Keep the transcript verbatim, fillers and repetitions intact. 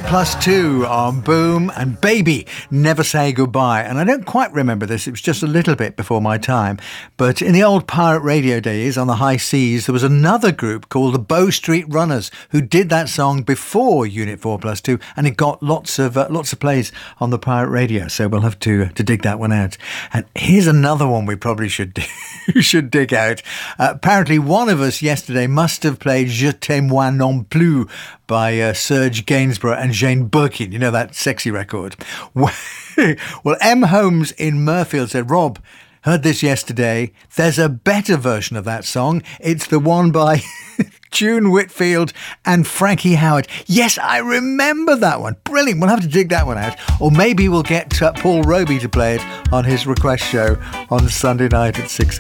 plus two on Boom and Baby, Never Say Goodbye. And I don't quite remember this, it was just a little bit before my time. But in the old pirate radio days on the high seas, there was another group called the Bow Street Runners who did that song before Unit four plus two, and it got lots of uh, lots of plays on the pirate radio. So we'll have to, to dig that one out. And here's another one we probably should, should dig out. Uh, apparently one of us yesterday must have played Je t'aime moi non plus by uh, Serge Gainsborough and Jane Birkin. You know, that sexy record. Well, M. Holmes in Murfield said, Rob, heard this yesterday. There's a better version of that song. It's the one by June Whitfield and Frankie Howard. Yes, I remember that one. Brilliant. We'll have to dig that one out. Or maybe we'll get uh, Paul Roby to play it on his request show on Sunday night at six o'clock.